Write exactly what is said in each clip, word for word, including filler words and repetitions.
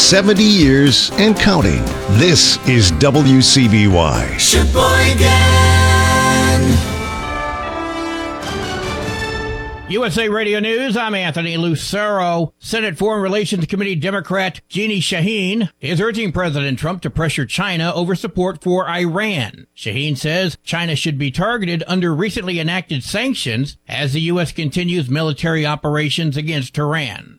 seventy years and counting. This is W C B Y. Sheboygan. U S A Radio News, I'm Anthony Lucero. Senate Foreign Relations Committee Democrat Jeannie Shaheen is urging President Trump to pressure China over support for Iran. Shaheen says China should be targeted under recently enacted sanctions as the U S continues military operations against Iran.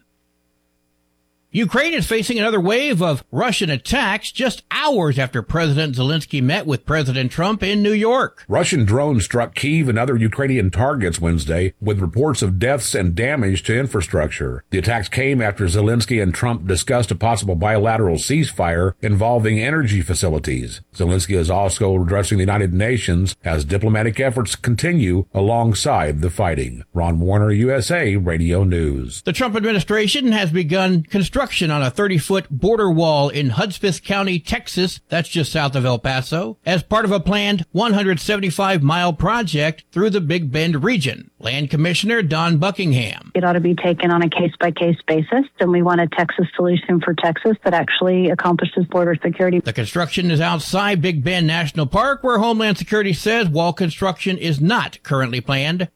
Ukraine is facing another wave of Russian attacks just hours after President Zelensky met with President Trump in New York. Russian drones struck Kyiv and other Ukrainian targets Wednesday, with reports of deaths and damage to infrastructure. The attacks came after Zelensky and Trump discussed a possible bilateral ceasefire involving energy facilities. Zelensky is also addressing the United Nations as diplomatic efforts continue alongside the fighting. Ron Warner, U S A Radio News. The Trump administration has begun construction on a thirty-foot border wall in Hudspeth County, Texas, that's just south of El Paso, as part of a planned one hundred seventy-five mile project through the Big Bend region. Land Commissioner Don Buckingham. It ought to be taken on a case-by-case basis, and we want a Texas solution for Texas that actually accomplishes border security. The construction is outside Big Bend National Park, where Homeland Security says wall construction is not currently planned.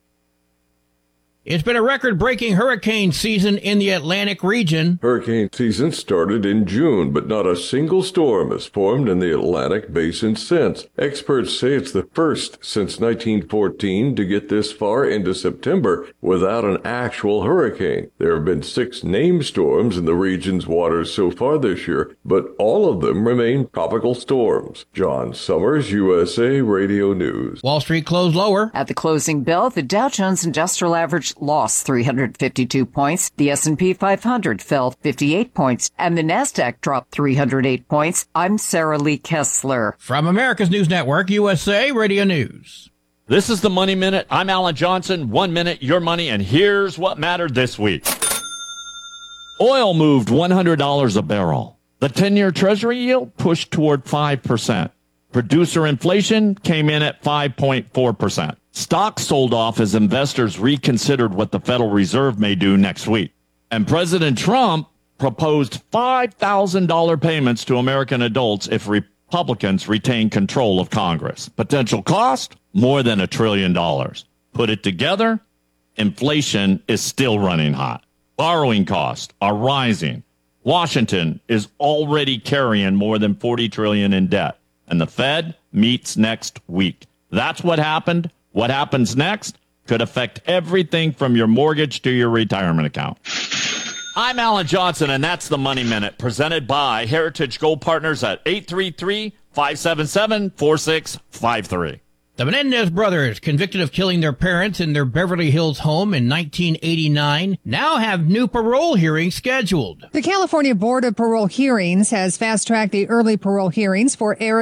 It's been a record-breaking hurricane season in the Atlantic region. Hurricane season started in June, but not a single storm has formed in the Atlantic basin since. Experts say it's the first since nineteen fourteen to get this far into September without an actual hurricane. There have been six named storms in the region's waters so far this year, but all of them remain tropical storms. John Summers, U S A Radio News. Wall Street closed lower. At the closing bell, the Dow Jones Industrial Average lost three hundred fifty-two points, the S and P five hundred fell fifty-eight points, and the Nasdaq dropped three hundred eight points. I'm Sarah Lee Kessler. From America's News Network, U S A Radio News. This is the Money Minute. I'm Alan Johnson. One minute, your money, and here's what mattered this week. Oil moved one hundred dollars a barrel. The ten-year Treasury yield pushed toward five percent. Producer inflation came in at five point four percent. Stocks sold off as investors reconsidered what the Federal Reserve may do next week. And President Trump proposed five thousand dollars payments to American adults if Republicans retain control of Congress. Potential cost? More than a trillion dollars. Put it together, inflation is still running hot. Borrowing costs are rising. Washington is already carrying more than forty trillion dollars in debt. And the Fed meets next week. That's what happened. What happens next could affect everything from your mortgage to your retirement account. I'm Alan Johnson, and that's the Money Minute, presented by Heritage Gold Partners at eight three three, five seven seven, four six five three. The Menendez brothers, convicted of killing their parents in their Beverly Hills home in nineteen eighty-nine, now have new parole hearings scheduled. The California Board of Parole Hearings has fast-tracked the early parole hearings for Eric